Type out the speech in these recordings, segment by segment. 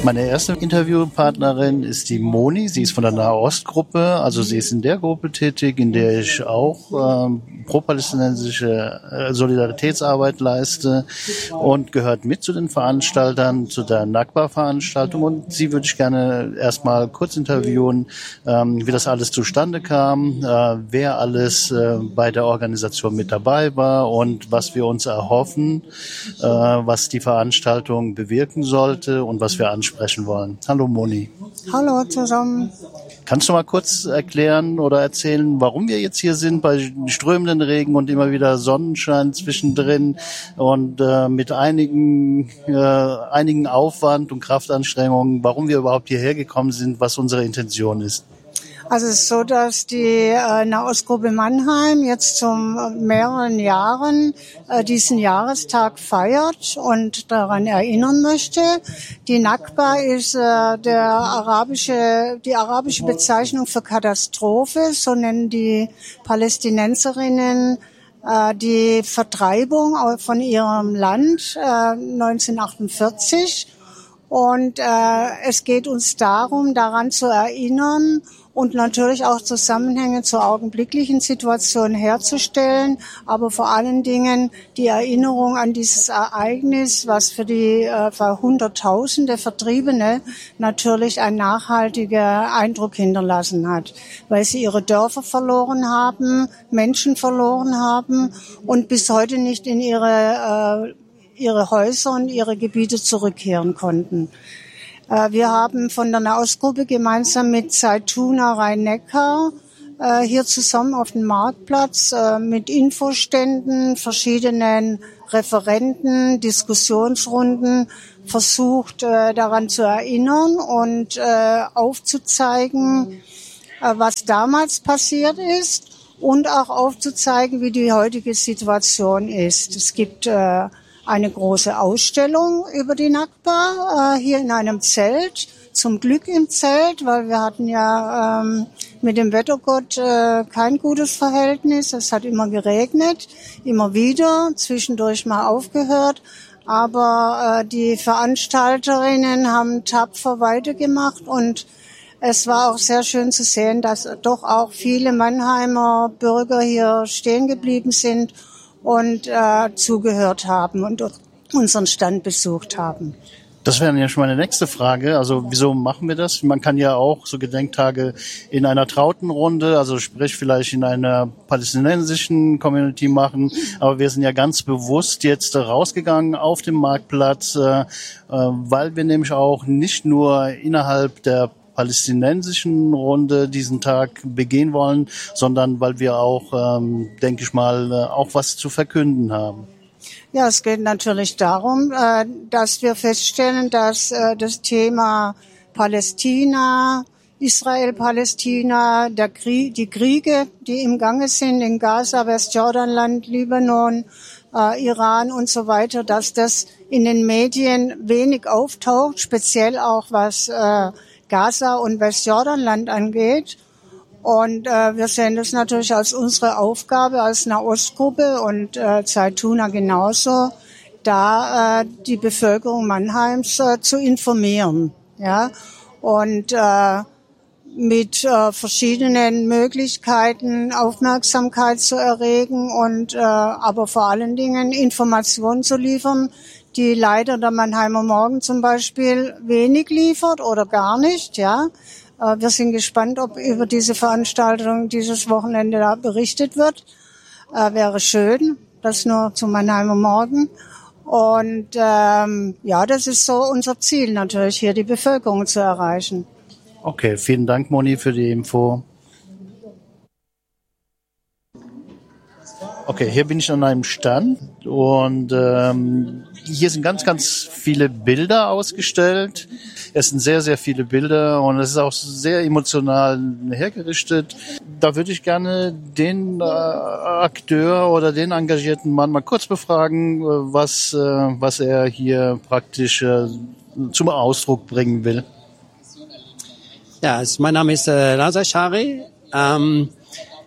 Meine erste Interviewpartnerin ist die Moni. Sie ist von der Nahostgruppe. Also sie ist in der Gruppe tätig, in der ich auch pro-palästinensische Solidaritätsarbeit leiste und gehört mit zu den Veranstaltern, zu der Nakba-Veranstaltung. Und sie würde ich gerne erstmal kurz interviewen, wie das alles zustande kam, wer alles bei der Organisation mit dabei war und was wir uns erhoffen, was die Veranstaltung bewirken sollte und was wir ansprechen wollen. Hallo Moni. Hallo zusammen. Kannst du mal kurz erklären oder erzählen, warum wir jetzt hier sind bei strömenden Regen und immer wieder Sonnenschein zwischendrin und mit einigen Aufwand und Kraftanstrengungen, warum wir überhaupt hierher gekommen sind, was unsere Intention ist? Also es ist so, dass die Nahostgruppe Mannheim jetzt zum mehreren Jahren diesen Jahrestag feiert und daran erinnern möchte. Die Nakba ist die arabische Bezeichnung für Katastrophe, so nennen die Palästinenserinnen die Vertreibung von ihrem Land 1948. Und es geht uns darum, daran zu erinnern und natürlich auch Zusammenhänge zur augenblicklichen Situation herzustellen, aber vor allen Dingen die Erinnerung an dieses Ereignis, was für für Hunderttausende Vertriebene natürlich einen nachhaltigen Eindruck hinterlassen hat, weil sie ihre Dörfer verloren haben, Menschen verloren haben und bis heute nicht in ihre Häuser und ihre Gebiete zurückkehren konnten. Wir haben von der Nahostgruppe gemeinsam mit Zaytuna Rhein-Neckar hier zusammen auf dem Marktplatz mit Infoständen, verschiedenen Referenten, Diskussionsrunden versucht, daran zu erinnern und aufzuzeigen, was damals passiert ist und auch aufzuzeigen, wie die heutige Situation ist. Es gibt eine große Ausstellung über die Nakba hier in einem Zelt, zum Glück im Zelt, weil wir hatten ja mit dem Wettergott kein gutes Verhältnis. Es hat immer geregnet, immer wieder, zwischendurch mal aufgehört. Aber die Veranstalterinnen haben tapfer weitergemacht und es war auch sehr schön zu sehen, dass doch auch viele Mannheimer Bürger hier stehen geblieben sind und zugehört haben und unseren Stand besucht haben. Das wäre ja schon meine nächste Frage. Also wieso machen wir das? Man kann ja auch so Gedenktage in einer trauten Runde, also sprich vielleicht in einer palästinensischen Community machen. Aber wir sind ja ganz bewusst jetzt rausgegangen auf dem Marktplatz, weil wir nämlich auch nicht nur innerhalb der palästinensischen Runde diesen Tag begehen wollen, sondern weil wir auch, denke ich mal, auch was zu verkünden haben. Ja, es geht natürlich darum, dass wir feststellen, dass das Thema Palästina, Israel-Palästina, die Kriege, die im Gange sind in Gaza, Westjordanland, Libanon, Iran und so weiter, dass das in den Medien wenig auftaucht, speziell auch was Gaza und Westjordanland angeht. Und wir sehen das natürlich als unsere Aufgabe als Nahostgruppe und Zaytuna genauso, da die Bevölkerung Mannheims zu informieren, ja, und mit verschiedenen Möglichkeiten Aufmerksamkeit zu erregen und aber vor allen Dingen Informationen zu liefern, die leider der Mannheimer Morgen zum Beispiel wenig liefert oder gar nicht, ja. Wir sind gespannt, ob über diese Veranstaltung dieses Wochenende da berichtet wird. Wäre schön, das nur zum Mannheimer Morgen. Und ja, das ist so unser Ziel natürlich, hier die Bevölkerung zu erreichen. Okay, vielen Dank, Moni, für die Info. Okay, hier bin ich an einem Stand und hier sind ganz, ganz viele Bilder ausgestellt. Es sind sehr, sehr viele Bilder und es ist auch sehr emotional hergerichtet. Da würde ich gerne den Akteur oder den engagierten Mann mal kurz befragen, was er hier praktisch zum Ausdruck bringen will. Ja, mein Name ist Nazar Shari.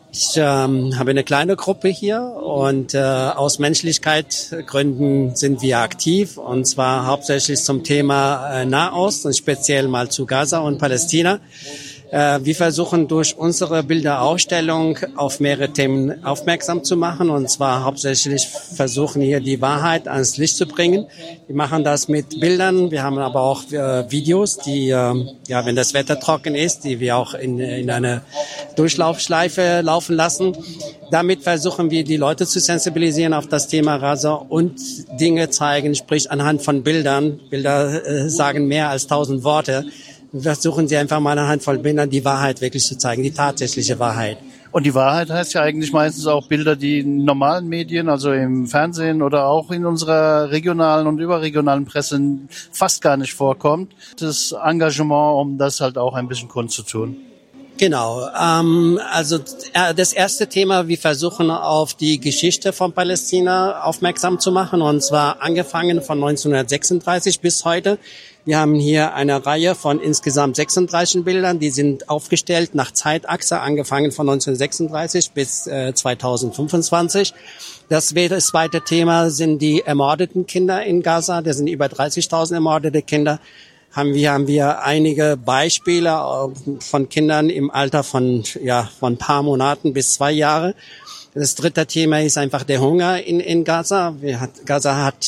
Ich habe eine kleine Gruppe hier und aus Menschlichkeitsgründen sind wir aktiv, und zwar hauptsächlich zum Thema Nahost und speziell mal zu Gaza und Palästina. Wir versuchen durch unsere Bilderausstellung auf mehrere Themen aufmerksam zu machen, und zwar hauptsächlich versuchen hier die Wahrheit ans Licht zu bringen. Wir machen das mit Bildern, wir haben aber auch Videos, die, wenn das Wetter trocken ist, die wir auch in eine Durchlaufschleife laufen lassen. Damit versuchen wir, die Leute zu sensibilisieren auf das Thema Gaza und Dinge zeigen, sprich anhand von Bildern. Bilder sagen mehr als 1000 Worte. Versuchen Sie einfach mal anhand von Bildern die Wahrheit wirklich zu zeigen, die tatsächliche Wahrheit. Und die Wahrheit heißt ja eigentlich meistens auch Bilder, die in normalen Medien, also im Fernsehen oder auch in unserer regionalen und überregionalen Presse fast gar nicht vorkommt. Das Engagement, um das halt auch ein bisschen kundzutun. Genau, also das erste Thema, wir versuchen auf die Geschichte von Palästina aufmerksam zu machen, und zwar angefangen von 1936 bis heute. Wir haben hier eine Reihe von insgesamt 36 Bildern, die sind aufgestellt nach Zeitachse, angefangen von 1936 bis 2025. Das zweite Thema sind die ermordeten Kinder in Gaza. Das sind über 30.000 ermordete Kinder. Haben wir einige Beispiele von Kindern im Alter von ein paar Monaten bis 2 Jahre. Das dritte Thema ist einfach der Hunger in Gaza. Gaza hat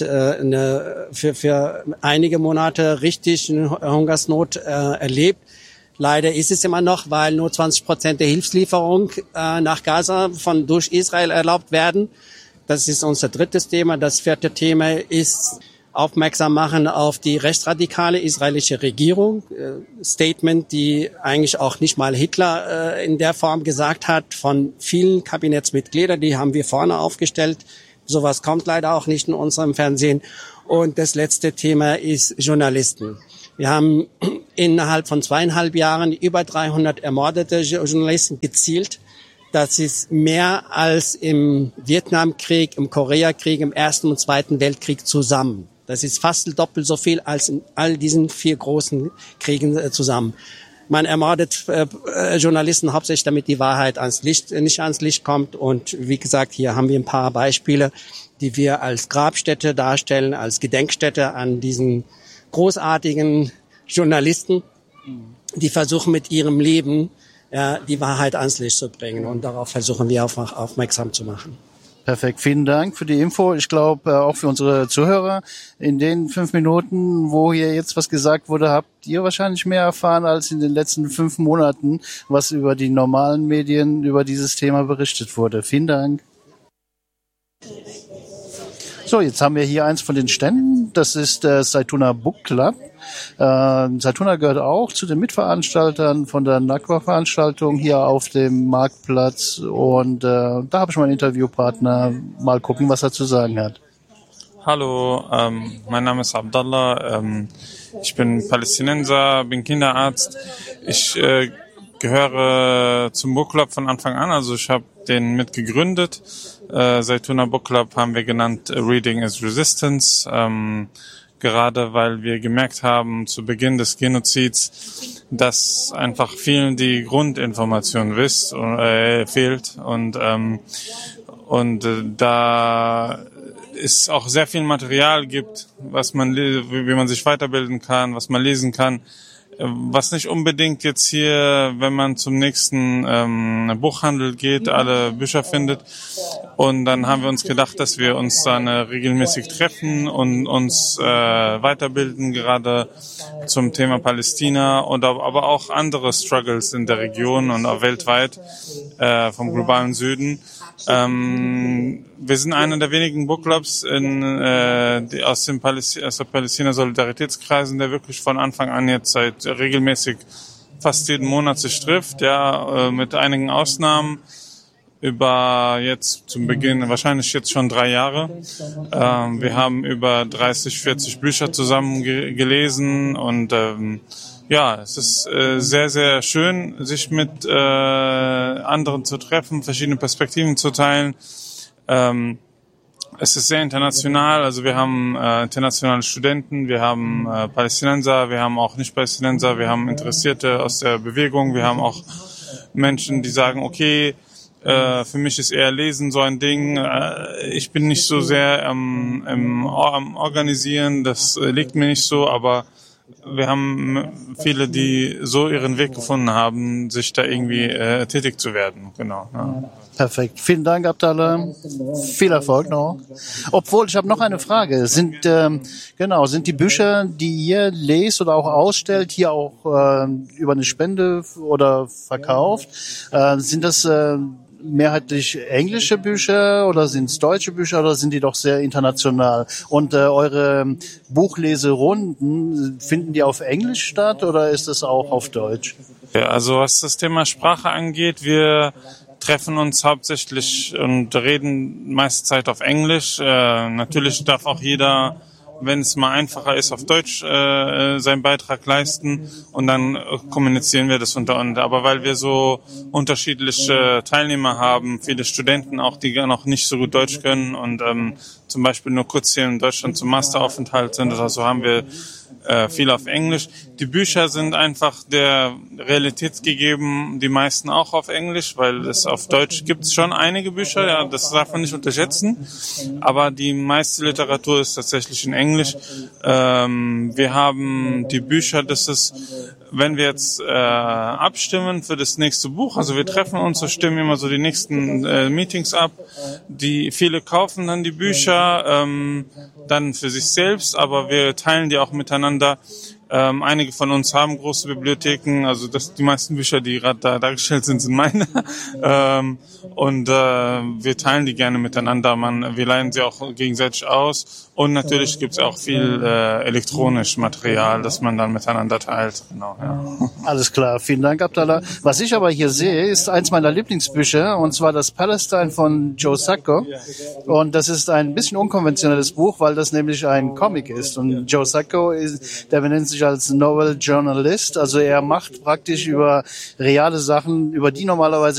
für einige Monate richtig eine Hungersnot erlebt. Leider ist es immer noch, weil nur 20% der Hilfslieferung nach Gaza durch Israel erlaubt werden. Das ist unser drittes Thema. Das vierte Thema ist aufmerksam machen auf die rechtsradikale israelische Regierung. Statement, die eigentlich auch nicht mal Hitler in der Form gesagt hat, von vielen Kabinettsmitgliedern, die haben wir vorne aufgestellt. Sowas kommt leider auch nicht in unserem Fernsehen. Und das letzte Thema ist Journalisten. Wir haben innerhalb von 2,5 Jahren über 300 ermordete Journalisten gezielt. Das ist mehr als im Vietnamkrieg, im Koreakrieg, im Ersten und Zweiten Weltkrieg zusammen. Das ist fast doppelt so viel als in all diesen 4 großen Kriegen zusammen. Man ermordet Journalisten hauptsächlich, damit die Wahrheit nicht ans Licht kommt. Und wie gesagt, hier haben wir ein paar Beispiele, die wir als Grabstätte darstellen, als Gedenkstätte an diesen großartigen Journalisten, die versuchen mit ihrem Leben die Wahrheit ans Licht zu bringen. Und darauf versuchen wir aufmerksam zu machen. Perfekt, vielen Dank für die Info. Ich glaube, auch für unsere Zuhörer, in den 5 Minuten, wo hier jetzt was gesagt wurde, habt ihr wahrscheinlich mehr erfahren als in den letzten 5 Monaten, was über die normalen Medien über dieses Thema berichtet wurde. Vielen Dank. So, jetzt haben wir hier eins von den Ständen. Das ist der Zaytouna Book Club. Zaytouna gehört auch zu den Mitveranstaltern von der Nakba-Veranstaltung hier auf dem Marktplatz. Und da habe ich meinen Interviewpartner. Mal gucken, was er zu sagen hat. Hallo, mein Name ist Abdallah. Ich bin Palästinenser, bin Kinderarzt. Ich gehöre zum Book Club von Anfang an. Also ich habe den mitgegründet. Zaytouna Book Club haben wir genannt Reading is Resistance. Gerade weil wir gemerkt haben, zu Beginn des Genozids, dass einfach vielen die Grundinformation fehlt. Und da es auch sehr viel Material gibt, wie man sich weiterbilden kann, was man lesen kann, was nicht unbedingt jetzt hier, wenn man zum nächsten Buchhandel geht, alle Bücher findet. Und dann haben wir uns gedacht, dass wir uns dann regelmäßig treffen und uns weiterbilden, gerade zum Thema Palästina und aber auch andere Struggles in der Region und auch weltweit vom globalen Süden. Wir sind einer der wenigen Bookclubs aus der Palästina-Solidaritätskreisen, der wirklich von Anfang an jetzt seit regelmäßig fast jeden Monat sich trifft, mit einigen Ausnahmen über jetzt zum Beginn wahrscheinlich jetzt schon 3 Jahre. Wir haben über 30, 40 Bücher zusammen gelesen und es ist sehr, sehr schön, sich mit anderen zu treffen, verschiedene Perspektiven zu teilen. Es ist sehr international, also wir haben internationale Studenten, wir haben Palästinenser, wir haben auch Nicht-Palästinenser, wir haben Interessierte aus der Bewegung, wir haben auch Menschen, die sagen, okay, Für mich ist eher Lesen so ein Ding. Ich bin nicht so sehr am Organisieren, das liegt mir nicht so, aber wir haben viele, die so ihren Weg gefunden haben, sich da irgendwie tätig zu werden. Genau. Ja. Perfekt. Vielen Dank, Abdallah. Viel Erfolg noch. Obwohl, ich habe noch eine Frage. Sind die Bücher, die ihr lest oder auch ausstellt, hier auch über eine Spende oder verkauft, sind das mehrheitlich englische Bücher oder sind es deutsche Bücher oder sind die doch sehr international? Und eure Buchleserunden, finden die auf Englisch statt oder ist das auch auf Deutsch? Ja, also was das Thema Sprache angeht, wir treffen uns hauptsächlich und reden meiste Zeit auf Englisch. Natürlich darf auch jeder, wenn es mal einfacher ist, auf Deutsch seinen Beitrag leisten und dann kommunizieren wir das unter uns. Aber weil wir so unterschiedliche Teilnehmer haben, viele Studenten auch, die noch nicht so gut Deutsch können und zum Beispiel nur kurz hier in Deutschland zum Masteraufenthalt sind oder so, haben wir viel auf Englisch. Die Bücher sind einfach der Realität gegeben, die meisten auch auf Englisch, weil es auf Deutsch gibt es schon einige Bücher, ja, das darf man nicht unterschätzen, aber die meiste Literatur ist tatsächlich in Englisch. Wir haben die Bücher, das ist, wenn wir jetzt abstimmen für das nächste Buch, also wir treffen uns und stimmen immer so die nächsten Meetings ab, viele kaufen dann die Bücher, dann für sich selbst, aber wir teilen die auch miteinander. Einige von uns haben große Bibliotheken, also die meisten Bücher, die gerade da dargestellt sind, sind meine. Und wir teilen die gerne miteinander. Wir leihen sie auch gegenseitig aus. Und natürlich gibt es auch viel elektronisch Material, das man dann miteinander teilt. Genau, ja. Alles klar, vielen Dank, Abdallah. Was ich aber hier sehe, ist eins meiner Lieblingsbücher, und zwar das Palestine von Joe Sacco. Und das ist ein bisschen unkonventionelles Buch, weil das nämlich ein Comic ist. Und Joe Sacco der benennt sich als Novel Journalist. Also er macht praktisch über reale Sachen, über die normalerweise